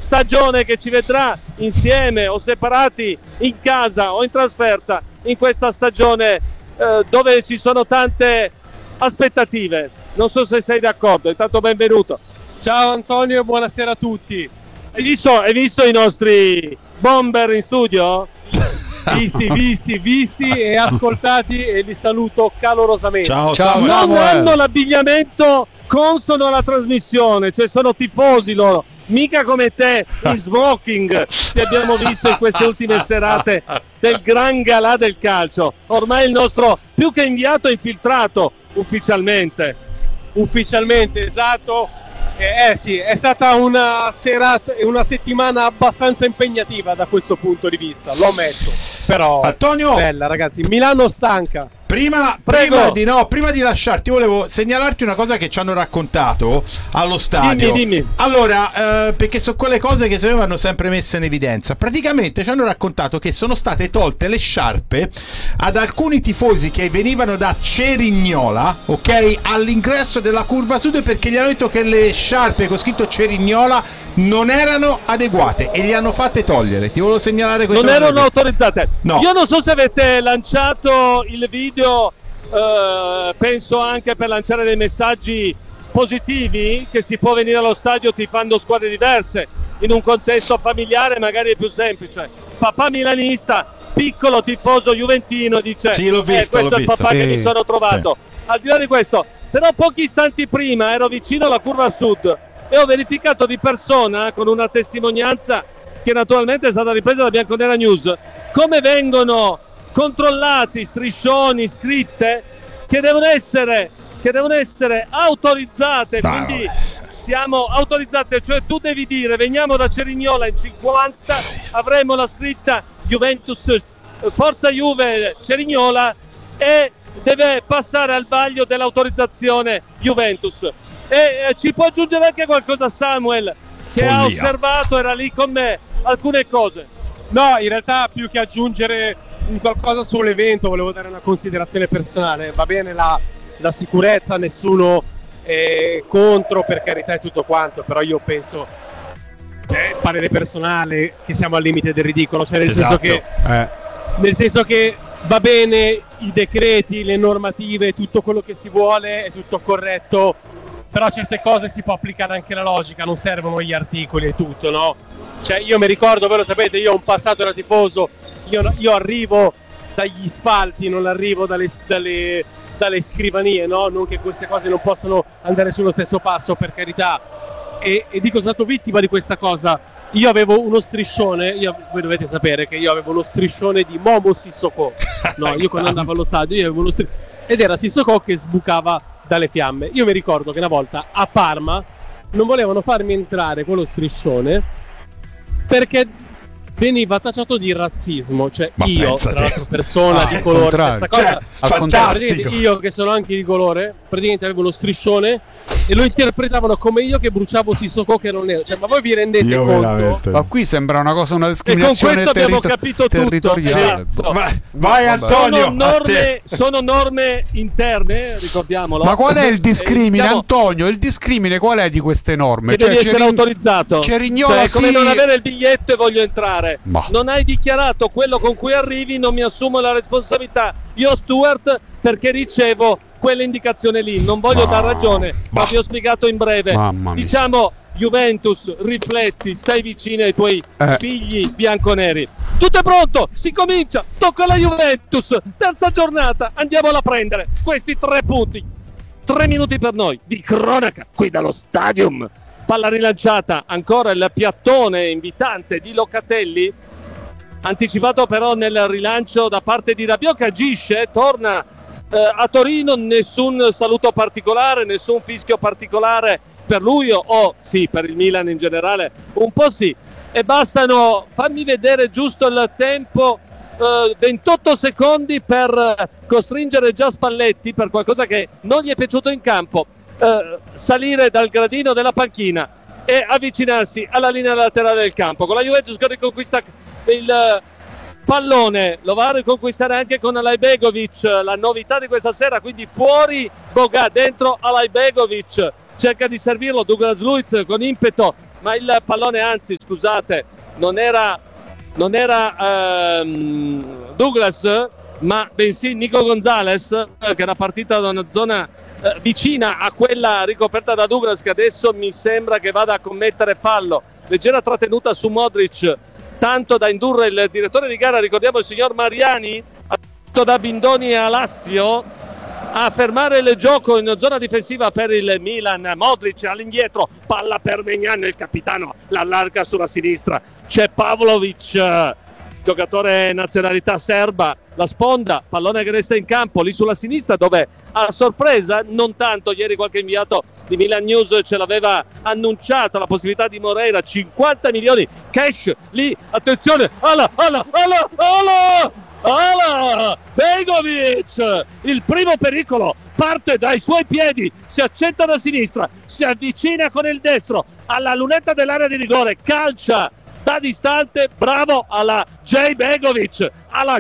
stagione che ci vedrà insieme o separati in casa o in trasferta in questa stagione dove ci sono tante aspettative. Non so se sei d'accordo, intanto benvenuto. Ciao Antonio e buonasera a tutti. Hai visto i nostri bomber in studio? Visti e ascoltati, e li saluto calorosamente. Ciao. Non hanno l'abbigliamento consono alla trasmissione, cioè sono tifosi loro, mica come te in smoking che abbiamo visto in queste ultime serate del gran galà del calcio. Ormai il nostro più che inviato è infiltrato ufficialmente, esatto. Sì, è stata una settimana abbastanza impegnativa da questo punto di vista, l'ho ammesso, però Antonio, bella ragazzi, Milano stanca. Prima di lasciarti volevo segnalarti una cosa che ci hanno raccontato allo stadio. Dimmi. Allora, perché sono quelle cose che secondo me vanno sempre messe in evidenza. Praticamente ci hanno raccontato che sono state tolte le sciarpe ad alcuni tifosi che venivano da Cerignola, ok, all'ingresso della curva sud, perché gli hanno detto che le sciarpe con scritto Cerignola non erano adeguate e li hanno fatte togliere. Ti volevo segnalare questo. Non erano autorizzate. No. Io non so se avete lanciato il video, penso anche per lanciare dei messaggi positivi, che si può venire allo stadio tifando squadre diverse in un contesto familiare, magari è più semplice. Papà milanista, piccolo tifoso juventino, dice sì, l'ho visto, questo è il papà che mi sono trovato. Al di là di questo, però pochi istanti prima ero vicino alla curva sud e ho verificato di persona, con una testimonianza che naturalmente è stata ripresa da Bianconera News, come vengono controllati striscioni, scritte che devono essere autorizzate. Quindi siamo autorizzate, cioè tu devi dire veniamo da Cerignola in 50, avremo la scritta Juventus, Forza Juve Cerignola, e deve passare al vaglio dell'autorizzazione Juventus. E ci può aggiungere anche qualcosa Samuel, che ha osservato, era lì con me, alcune cose. No, in realtà più che aggiungere qualcosa sull'evento volevo dare una considerazione personale. Va bene la sicurezza, nessuno è contro, per carità, e tutto quanto, però io penso, parere personale, che siamo al limite del ridicolo, cioè nel senso che va bene i decreti, le normative, tutto quello che si vuole, è tutto corretto, però certe cose si può applicare anche la logica, non servono gli articoli e tutto, no? Cioè io mi ricordo, voi lo sapete, io ho un passato da tifoso, io arrivo dagli spalti, non arrivo dalle scrivanie, no? Non che queste cose non possano andare sullo stesso passo, per carità, e dico, sono stato vittima di questa cosa. Io avevo uno striscione, voi dovete sapere che io avevo lo striscione di Momo Sissoko, no? Io quando andavo allo stadio io avevo ed era Sissoko che sbucava dalle fiamme. Io mi ricordo che una volta a Parma non volevano farmi entrare con lo striscione perché veniva tacciato di razzismo, cioè io, tra l'altro, persona di colore, questa cosa, fantastico. Io che sono anche di colore, praticamente avevo lo striscione e lo interpretavano come io che bruciavo Sissoko che non ero. Cioè, ma voi vi rendete conto? Veramente. Ma qui sembra una discriminazione territoriale. Sì. Vai Antonio. Sono norme interne, ricordiamolo. Ma qual è il discrimine, Antonio? Il discrimine qual è di queste norme? Che devi essere autorizzato. Cerignola, cioè, come non avere il biglietto e voglio entrare. Non hai dichiarato quello con cui arrivi, non mi assumo la responsabilità io Stuart, perché ricevo quell'indicazione lì, non voglio dar ragione, ma vi ho spiegato in breve. Diciamo Juventus, rifletti, stai vicino ai tuoi figli bianconeri. Tutto è pronto, si comincia, tocca la Juventus, terza giornata, andiamola a prendere questi 3 punti. 3 minuti per noi di cronaca qui dallo Stadium. Palla rilanciata, ancora il piattone invitante di Locatelli, anticipato però nel rilancio da parte di Rabiot, che agisce, torna a Torino, nessun saluto particolare, nessun fischio particolare per lui o sì, per il Milan in generale, un po' sì, e bastano, fammi vedere giusto il tempo, 28 secondi per costringere già Spalletti, per qualcosa che non gli è piaciuto in campo, salire dal gradino della panchina e avvicinarsi alla linea laterale del campo. Con la Juventus che riconquista il pallone, lo va a riconquistare anche con Alajbegovic, la novità di questa sera, quindi fuori Boga, dentro Alajbegovic, cerca di servirlo Douglas Luiz con impeto, ma il pallone, anzi scusate, non era Douglas, ma bensì Nico Gonzalez, che era partita da una zona vicina a quella ricoperta da Douglas, che adesso mi sembra che vada a commettere fallo. Leggera trattenuta su Modric, tanto da indurre il direttore di gara, ricordiamo il signor Mariani, da Bindoni a Lazio, a fermare il gioco in zona difensiva per il Milan. Modric all'indietro, palla per Maignan, il capitano l'allarga sulla sinistra, c'è Pavlovic, giocatore nazionalità serba, la sponda, pallone che resta in campo lì sulla sinistra, dove a sorpresa non tanto, ieri qualche inviato di Milan News ce l'aveva annunciata la possibilità di Moreira, 50 milioni cash lì, attenzione, ala Begovic, il primo pericolo, parte dai suoi piedi, si accetta da sinistra, si avvicina con il destro alla lunetta dell'area di rigore, calcia da distante, bravo alla J. Begovic,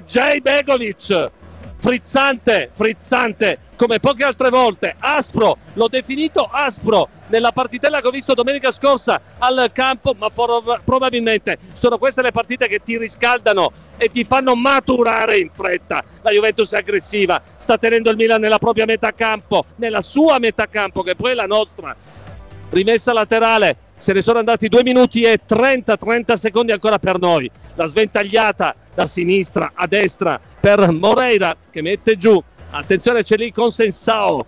frizzante come poche altre volte, aspro, l'ho definito aspro nella partitella che ho visto domenica scorsa al campo, ma probabilmente sono queste le partite che ti riscaldano e ti fanno maturare in fretta. La Juventus è aggressiva, sta tenendo il Milan nella propria metà campo, nella sua metà campo, che poi è la nostra. Rimessa laterale, se ne sono andati 2 minuti e 30 secondi ancora per noi. La sventagliata da sinistra a destra per Moreira, che mette giù. Attenzione, c'è lì Conceição,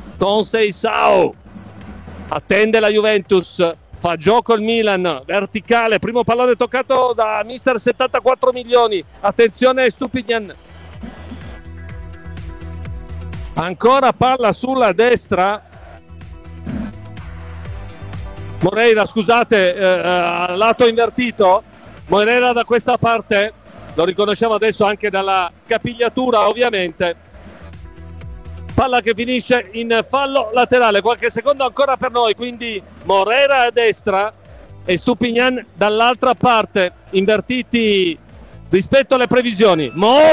attende la Juventus, fa gioco il Milan, verticale, primo pallone toccato da mister 74 milioni, attenzione Stupignan, ancora palla sulla destra, Moreira, scusate, lato invertito, Moreira da questa parte, lo riconosciamo adesso anche dalla capigliatura ovviamente. Palla che finisce in fallo laterale, qualche secondo ancora per noi, quindi Moreira a destra e Stupignan dall'altra parte, invertiti rispetto alle previsioni.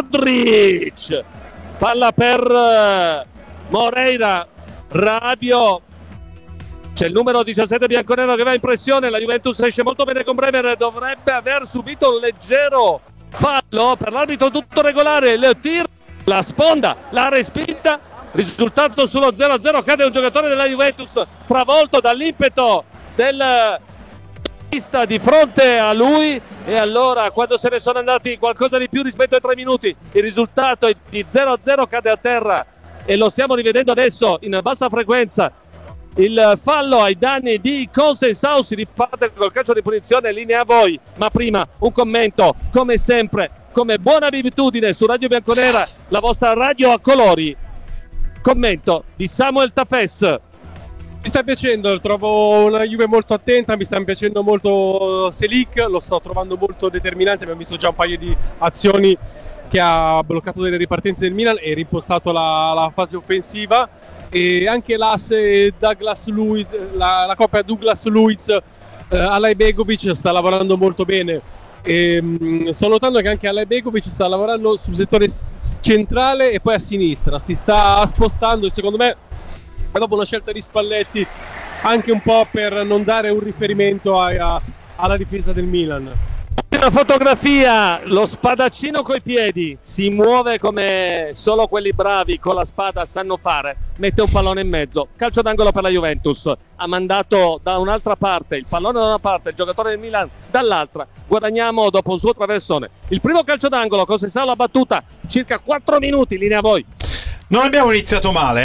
Modric, palla per Moreira, Rabiot, c'è il numero 17 bianconero che va in pressione, la Juventus esce molto bene con Bremer, dovrebbe aver subito un leggero fallo, per l'arbitro tutto regolare, il tir, la sponda, la respinta. Risultato sullo 0-0, cade un giocatore della Juventus travolto dall'impeto del pista di fronte a lui, e allora quando se ne sono andati qualcosa di più rispetto ai 3 minuti il risultato è di 0-0, cade a terra e lo stiamo rivedendo adesso in bassa frequenza. Il fallo ai danni di Conceição, si riparte col calcio di punizione, linea a voi, ma prima un commento come sempre, come buona abitudine su Radio Bianconera, la vostra radio a colori. Commento di Samuel Tafes. Mi sta piacendo, trovo una Juve molto attenta, mi sta piacendo molto Selic, lo sto trovando molto determinante, abbiamo visto già un paio di azioni che ha bloccato delle ripartenze del Milan e ripostato la fase offensiva, e anche l'asse Douglas-Luiz, la coppia Douglas-Luiz, Alay Begovic sta lavorando molto bene. E sto notando che anche Alay Begovic sta lavorando sul settore centrale e poi a sinistra, si sta spostando, e secondo me è dopo una scelta di Spalletti anche un po' per non dare un riferimento alla difesa del Milan. Una fotografia, lo spadaccino coi piedi, si muove come solo quelli bravi con la spada sanno fare, mette un pallone in mezzo, calcio d'angolo per la Juventus, ha mandato da un'altra parte il pallone da una parte, il giocatore del Milan dall'altra, guadagniamo dopo un suo traversone il primo calcio d'angolo, Conceição la battuta, circa 4 minuti, linea a voi. Non abbiamo iniziato male,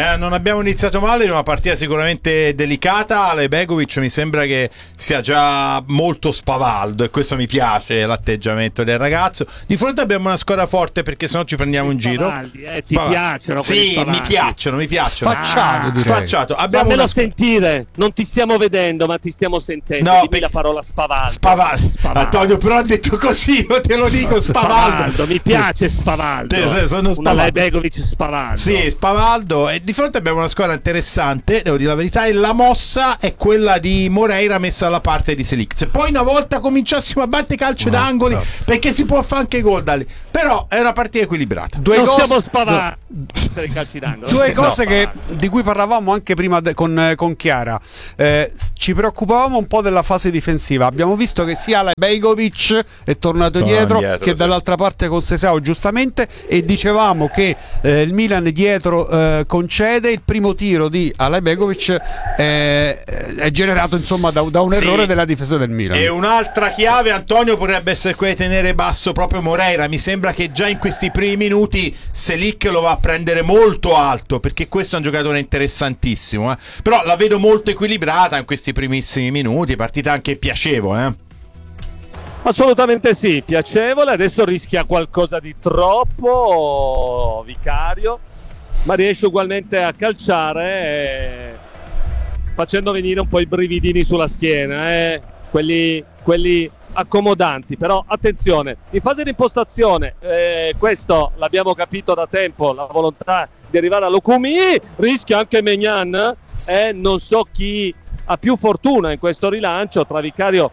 in una partita sicuramente delicata. Alay Begovic mi sembra che sia già molto spavaldo, e questo mi piace, l'atteggiamento del ragazzo. Di fronte abbiamo una squadra forte, perché sennò ci prendiamo in giro. Ti piacciono? Sì, mi piacciono. Sfacciato. Abbiamo fammelo sentire, non ti stiamo vedendo ma ti stiamo sentendo. No, dimmi la parola spavaldo. Antonio, però ha detto così, io te lo dico, spavaldo. Mi piace spavaldo. Sono spavaldo. Alay Begovic spavaldo. Sì, spavaldo, e di fronte abbiamo una squadra interessante, devo dire la verità, e la mossa è quella di Moreira messa alla parte di Selic. Se poi una volta cominciassimo a battere calcio d'angoli, perché si può fare anche gol da lì, però è una partita equilibrata. Non stiamo essere calci d'angolo. Due cose di cui parlavamo anche prima con Chiara. Ci preoccupavamo un po' della fase difensiva. Abbiamo visto che sia Begovic è tornato dietro che dall'altra parte con Sesao, giustamente, e dicevamo che il Milan dietro concede. Il primo tiro di Alay Begovic è generato insomma da un errore della difesa del Milan. E un'altra chiave, Antonio, potrebbe essere quella di tenere basso proprio Moreira. Mi sembra che già in questi primi minuti Selic lo va a prendere molto alto, perché questo è un giocatore interessantissimo, però la vedo molto equilibrata in questi primissimi minuti, partita anche piacevole. Assolutamente sì, piacevole. Adesso rischia qualcosa di troppo Vicario, ma riesce ugualmente a calciare, facendo venire un po' i brividini sulla schiena, quelli accomodanti. Però attenzione, in fase di impostazione, questo l'abbiamo capito da tempo, la volontà di arrivare all'Okumi, rischia anche Maignan, non so chi ha più fortuna in questo rilancio tra Vicario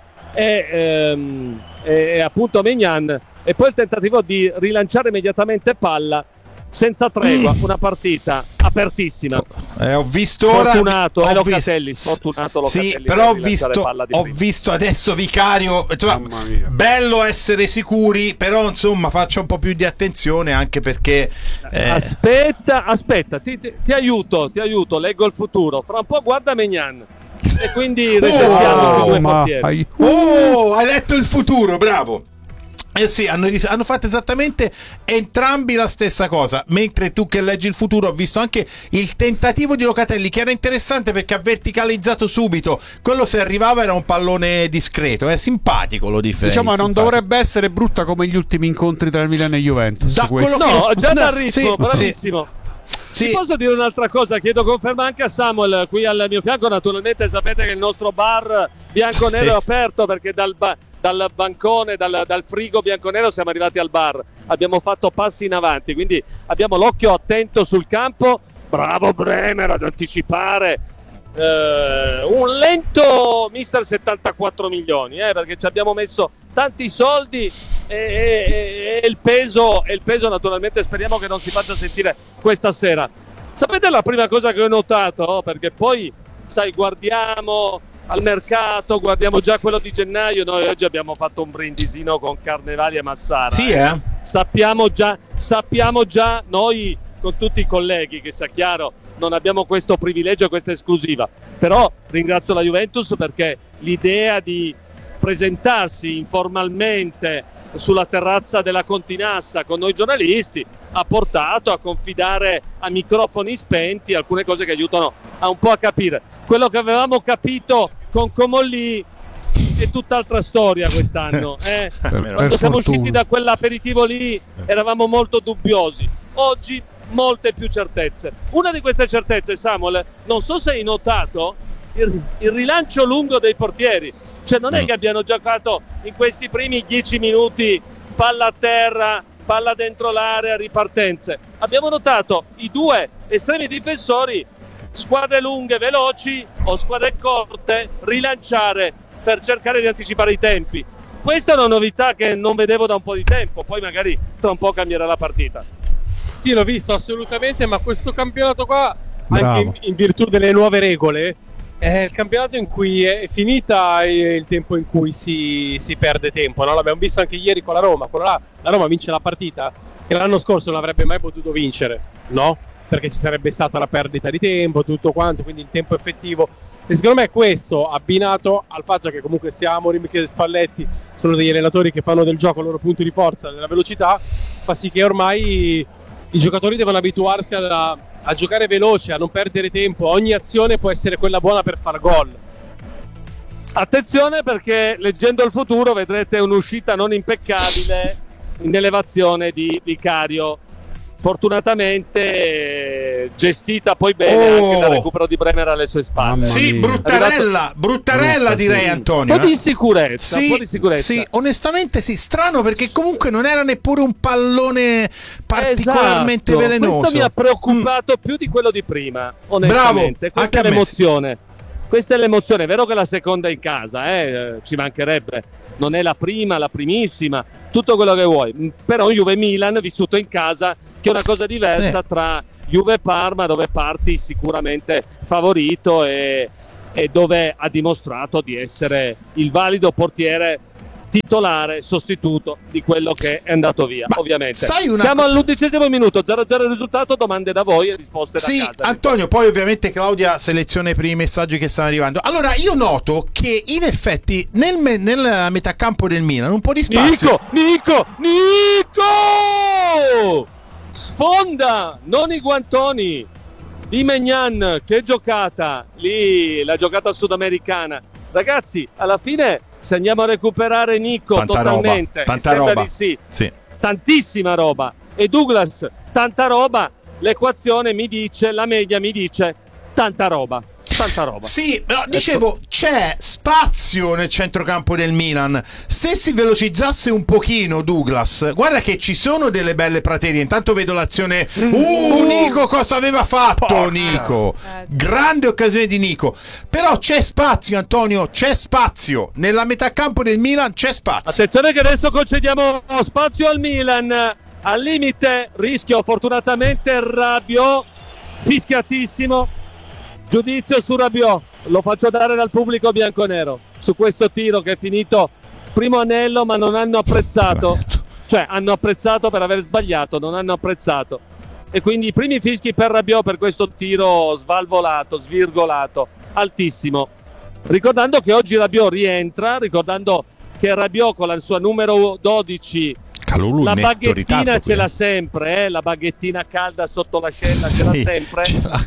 e appunto Maignan, e poi il tentativo di rilanciare immediatamente palla senza tregua, una partita apertissima. Ho visto fortunato ora Locatelli, fortunato Locatelli. Sì, però ho visto adesso Vicario, insomma, bello essere sicuri, però insomma faccia un po' più di attenzione, anche perché aspetta, ti aiuto, leggo il futuro. Fra un po' guarda Maignan e quindi resettiamo i due portieri. Hai letto il futuro, bravo. Sì, hanno fatto esattamente entrambi la stessa cosa. Mentre tu che leggi il futuro, ho visto anche il tentativo di Locatelli, che era interessante perché ha verticalizzato subito. Quello, se arrivava, era un pallone discreto, è simpatico, lo difende. Diciamo, non dovrebbe essere brutta come gli ultimi incontri tra il Milan e Juventus. Già dal ritmo, bravissimo. Sì. Ti posso dire un'altra cosa? Chiedo conferma anche a Samuel qui al mio fianco. Naturalmente sapete che il nostro bar bianconero è aperto, perché dal bancone, dal frigo bianconero siamo arrivati al bar. Abbiamo fatto passi in avanti, quindi abbiamo l'occhio attento sul campo. Bravo Bremer ad anticipare. Un lento mister 74 milioni, perché ci abbiamo messo tanti soldi e il peso naturalmente speriamo che non si faccia sentire questa sera. Sapete la prima cosa che ho notato? Perché poi, sai, guardiamo al mercato, guardiamo già quello di gennaio. Noi oggi abbiamo fatto un brindisino con Carnevali e Massara. Sì, Sappiamo già noi, con tutti i colleghi, che sia chiaro, non abbiamo questo privilegio, questa esclusiva. Però ringrazio la Juventus, perché l'idea di presentarsi informalmente sulla terrazza della Continassa con noi giornalisti ha portato a confidare a microfoni spenti alcune cose che aiutano a un po' a capire. Quello che avevamo capito con Comolli è tutt'altra storia quest'anno. Quando siamo usciti da quell'aperitivo lì eravamo molto dubbiosi. Oggi molte più certezze. Una di queste certezze, Samuel, non so se hai notato il rilancio lungo dei portieri. Cioè non è che abbiano giocato in questi primi 10 minuti palla a terra, palla dentro l'area, ripartenze. Abbiamo notato i due estremi difensori, squadre lunghe, veloci o squadre corte, rilanciare per cercare di anticipare i tempi. Questa è una novità che non vedevo da un po' di tempo, poi magari tra un po' cambierà la partita. Sì, l'ho visto assolutamente, ma questo campionato qua, anche in virtù delle nuove regole, è il campionato in cui è finita il tempo in cui si perde tempo, no? L'abbiamo visto anche ieri con la Roma. La Roma vince la partita che l'anno scorso non avrebbe mai potuto vincere, no? Perché ci sarebbe stata la perdita di tempo, tutto quanto, quindi il tempo effettivo. E secondo me questo, abbinato al fatto che comunque sia Amorim che Spalletti sono degli allenatori che fanno del gioco il loro punto di forza, della velocità, fa sì che ormai i giocatori devono abituarsi a giocare veloce, a non perdere tempo. Ogni azione può essere quella buona per far gol. Attenzione, perché leggendo il futuro vedrete un'uscita non impeccabile in elevazione di Vicario, fortunatamente gestita poi bene anche dal recupero di Bremer alle sue spalle. Sì, bruttarella direi, Antonio. Un po' di sicurezza, sì, onestamente sì, strano, perché comunque non era neppure un pallone particolarmente velenoso. Questo mi ha preoccupato più di quello di prima, onestamente. Bravo, questa è l'emozione. Questa è l'emozione, è vero che la seconda in casa, ci mancherebbe, non è la prima, la primissima, tutto quello che vuoi, però Juve Milan vissuto in casa che è una cosa diversa tra Juve e Parma, dove parti sicuramente favorito e dove ha dimostrato di essere il valido portiere titolare sostituto di quello che è andato via. Ma ovviamente siamo all'11° minuto, 0-0 il risultato, domande da voi e risposte da casa. Antonio, poi ovviamente Claudia seleziona i primi messaggi che stanno arrivando. Allora io noto che in effetti nel metacampo del Milan un po' di spazio. Nico sfonda, non i guantoni di Maignan, che giocata lì, la giocata sudamericana. Ragazzi, alla fine se andiamo a recuperare Nico tanta roba. Di sì, tantissima roba, e Douglas tanta roba, l'equazione mi dice, la media mi dice tanta roba. Sì, no, dicevo, c'è spazio nel centrocampo del Milan. Se si velocizzasse un pochino Douglas, guarda che ci sono delle belle praterie. Intanto vedo l'azione. Nico, cosa aveva fatto Nico? Grande occasione di Nico. Però c'è spazio, Antonio, c'è spazio. Nella metà campo del Milan c'è spazio. Attenzione che adesso concediamo spazio al Milan. Al limite, rischio fortunatamente Rabiot, fischiatissimo. Giudizio su Rabiot, lo faccio dare dal pubblico bianconero su questo tiro che è finito primo anello, ma non hanno apprezzato, cioè hanno apprezzato per aver sbagliato, non hanno apprezzato, e quindi i primi fischi per Rabiot per questo tiro svalvolato, svirgolato, altissimo. Ricordando che oggi Rabiot rientra, ricordando che Rabiot con la sua numero 12 Calulu, la baghettina ce l'ha sempre, la baghettina calda sotto l'ascella ce l'ha sempre.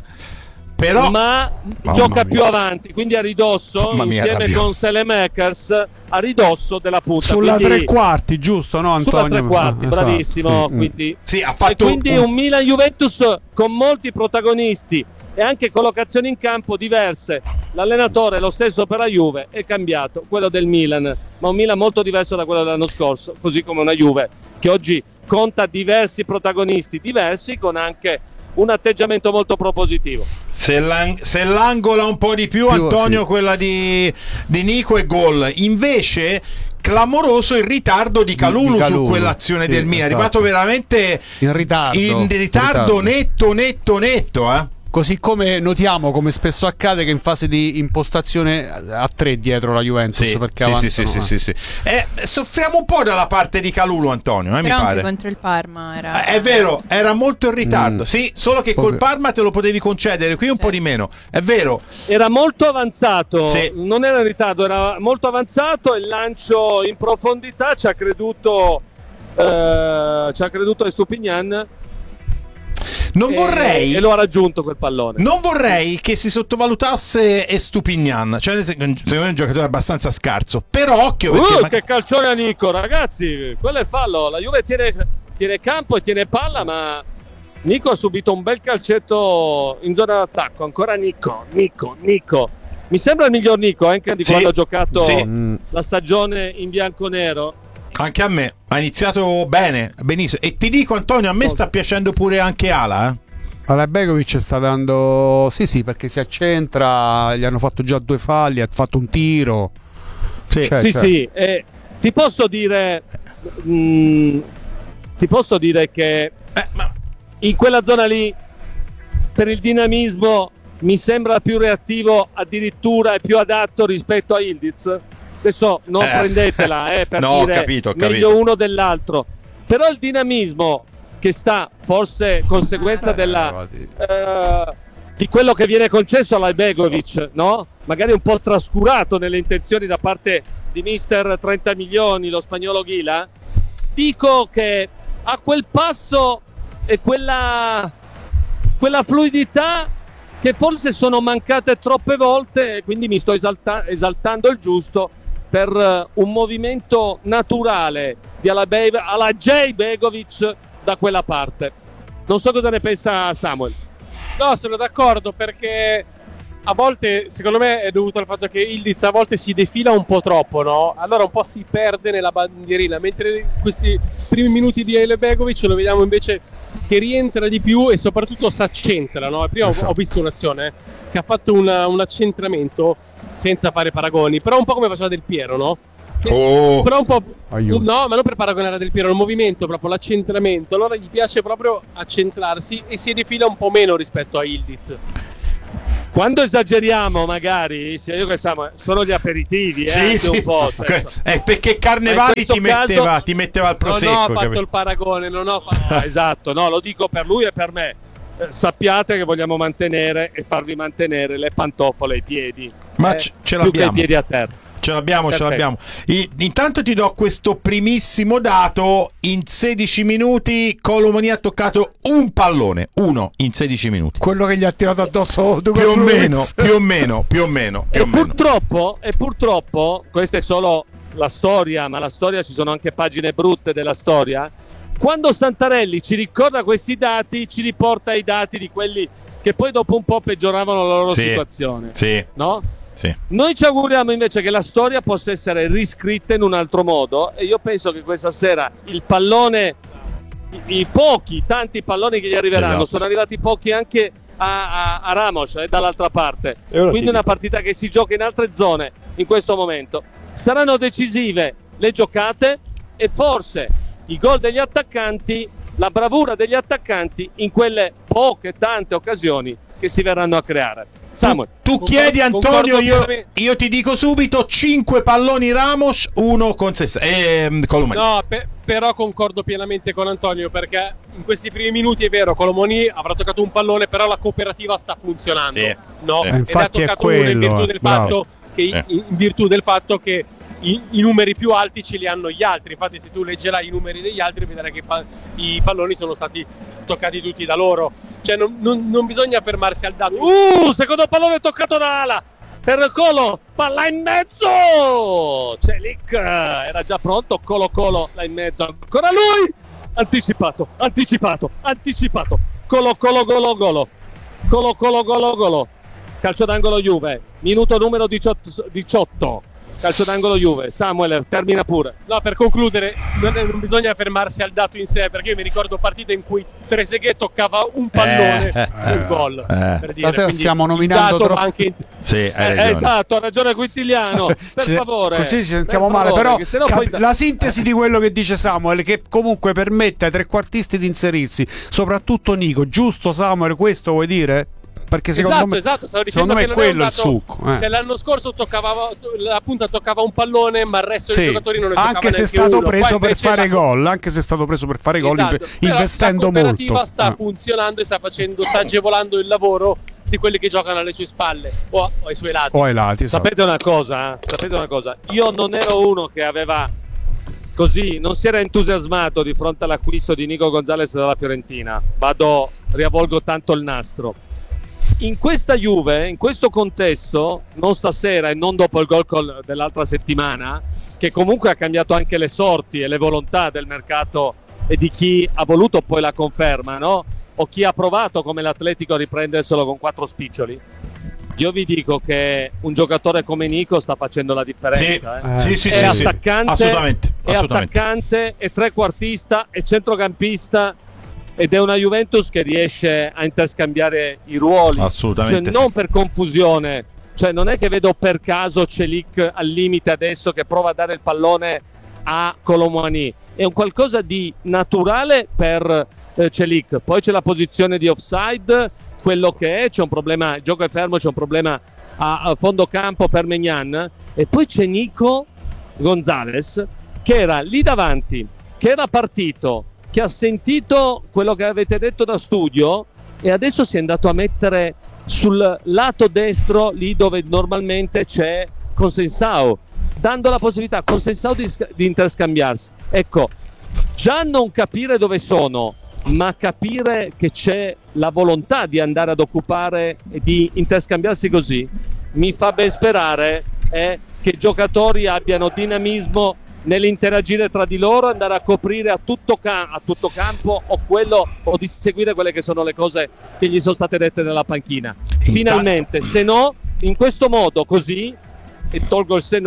Però, ma gioca più avanti, quindi a ridosso, insieme con Selemakers, a ridosso della punta. Sulla tre quarti, giusto, no Antonio? Sulla tre quarti, bravissimo. Quindi, ha fatto un Milan-Juventus con molti protagonisti e anche collocazioni in campo diverse. L'allenatore è lo stesso per la Juve, è cambiato, quello del Milan, ma un Milan molto diverso da quello dell'anno scorso, così come una Juve che oggi conta diversi protagonisti diversi, con anche un atteggiamento molto propositivo. Se l'angola un po' di più Antonio, sì, quella di Nico è gol. Invece clamoroso il ritardo di Calulu su quell'azione del Milan, è arrivato veramente in ritardo netto. Così come notiamo, come spesso accade, che in fase di impostazione a 3 dietro la Juventus, perché avanzano. Sì. Soffriamo un po' dalla parte di Calulu, Antonio, mi però pare. Anche contro il Parma era... È vero, era molto in ritardo. Sì, solo che col Parma te lo potevi concedere, qui un po' di meno. È vero. Era molto avanzato, non era in ritardo, era molto avanzato, il lancio in profondità ci ha creduto Estupiñán. E lo ha raggiunto quel pallone. Non vorrei che si sottovalutasse Estupiñán, cioè secondo me è un giocatore abbastanza scarso, però occhio perché che calcione a Nico, ragazzi, quello è fallo. La Juve tiene campo e tiene palla, ma Nico ha subito un bel calcetto in zona d'attacco. Ancora Nico. Mi sembra il miglior Nico anche di quando ha giocato la stagione in bianconero. Anche a me ha iniziato benissimo, e ti dico Antonio, a me sta piacendo pure anche Ala. Ala Begovic sta dando perché si accentra, gli hanno fatto già 2 falli, ha fatto un tiro. Sì. Ti posso dire che in quella zona lì, per il dinamismo, mi sembra più reattivo addirittura e più adatto rispetto a Yildiz. Adesso non prendetela per dire capito. meglio uno dell'altro, però il dinamismo che sta, forse conseguenza di quello che viene concesso alla Begovic, no? Magari un po' trascurato nelle intenzioni da parte di mister 30 milioni, lo spagnolo Ghila. Dico che ha quel passo e quella fluidità che forse sono mancate troppe volte, e quindi mi sto esaltando il giusto per un movimento naturale di alla J. Begovic da quella parte. Non so cosa ne pensa Samuel. No, sono d'accordo, perché a volte secondo me è dovuto al fatto che Yildiz a volte si defila un po' troppo, no? Allora un po' si perde nella bandierina, mentre in questi primi minuti di Ale Begovic lo vediamo invece che rientra di più e soprattutto si accentra, no? Prima ho visto un'azione che ha fatto un accentramento senza fare paragoni, però un po' come faceva Del Piero, no? Però un po'. No, ma non per paragonare a Del Piero, il movimento, proprio l'accentramento. Allora gli piace proprio accentrarsi e si defila un po' meno rispetto a Ildiz. Quando esageriamo, magari, io che sono gli aperitivi, sì. Un po', perché Carnevali ti metteva al prosecco. Non ho fatto il paragone, esatto, no, lo dico per lui e per me. Sappiate che vogliamo mantenere e farvi mantenere le pantofole ai piedi. Ma ce l'abbiamo. Più che i piedi a terra. Ce l'abbiamo. Intanto ti do questo primissimo dato: in 16 minuti Colomoni ha toccato un pallone, uno in 16 minuti. Quello che gli ha tirato addosso più o meno. Purtroppo questa è solo la storia, ma la storia, ci sono anche pagine brutte della storia. Quando Santarelli ci ricorda questi dati, ci riporta ai dati di quelli che poi dopo un po' peggioravano la loro situazione. Sì. No? Sì. Noi ci auguriamo invece che la storia possa essere riscritta in un altro modo, e io penso che questa sera il pallone, tanti palloni che gli arriveranno, sono arrivati pochi anche a Ramos dall'altra parte, quindi una partita che si gioca in altre zone in questo momento. Saranno decisive le giocate e forse i gol degli attaccanti, la bravura degli attaccanti in quelle tante occasioni che si verranno a creare. Samuel, tu chiedi, Antonio, io ti dico subito: 5 palloni Ramos, 1 con Colomoni. No, però concordo pienamente con Antonio, perché in questi primi minuti è vero, Colomoni avrà toccato un pallone, però la cooperativa sta funzionando. No? Ed ha toccato uno in virtù del fatto che in virtù del fatto che i numeri più alti ce li hanno gli altri. Infatti se tu leggerai i numeri degli altri vedrai che i palloni sono stati toccati tutti da loro. Cioè non bisogna fermarsi al dato. Secondo pallone toccato da ala per Colo, palla in mezzo, Celik era già pronto, Colo là in mezzo, ancora lui, anticipato, Colo, calcio d'angolo Juve, minuto numero 18. Calcio d'angolo Juve. Samuel, termina pure. No, per concludere, non bisogna fermarsi al dato in sé, perché io mi ricordo partite in cui Trezeguet toccava un pallone un gol. Per dire. Stasera stiamo nominando troppo. Hai ragione. Esatto, ha ragione Quintiliano. Per favore. Così ci sentiamo male, però la sintesi di quello che dice Samuel, che comunque permette ai trequartisti di inserirsi, soprattutto Nico. Giusto, Samuel, questo vuoi dire? Perché secondo me stavo dicendo che è quello il succo. Cioè, l'anno scorso la punta toccava un pallone, ma il resto dei giocatori non ne toccava anche se è stato preso per fare gol, investendo molto. La cooperativa sta funzionando e sta agevolando il lavoro di quelli che giocano alle sue spalle o ai suoi lati. Esatto. Sapete una cosa? Io non ero uno che aveva non si era entusiasmato di fronte all'acquisto di Nico Gonzalez dalla Fiorentina. Riavvolgo tanto il nastro. In questa Juve, in questo contesto, non stasera e non dopo il gol dell'altra settimana, che comunque ha cambiato anche le sorti e le volontà del mercato e di chi ha voluto poi la conferma, no? O chi ha provato come l'Atletico a riprenderselo con 4 spiccioli. Io vi dico che un giocatore come Nico sta facendo la differenza. Sì, attaccante, assolutamente. È attaccante, è trequartista, è centrocampista. Ed è una Juventus che riesce a interscambiare i ruoli, assolutamente, non per confusione, cioè non è che vedo per caso Celik al limite adesso che prova a dare il pallone a Colomani, è un qualcosa di naturale per Celik. Poi c'è la posizione di offside, quello che è, c'è un problema, il gioco è fermo, c'è un problema a fondo campo per Maignan, e poi c'è Nico Gonzalez che era lì davanti, che era partito, che ha sentito quello che avete detto da studio e adesso si è andato a mettere sul lato destro, lì dove normalmente c'è Consensao, dando la possibilità a Consensao di interscambiarsi. Ecco, già non capire dove sono, ma capire che c'è la volontà di andare ad occupare e di interscambiarsi così, mi fa ben sperare che i giocatori abbiano dinamismo nell'interagire tra di loro, andare a coprire a tutto campo o di seguire quelle che sono le cose che gli sono state dette nella panchina. Finalmente, se no, in questo modo così, e tolgo il se no,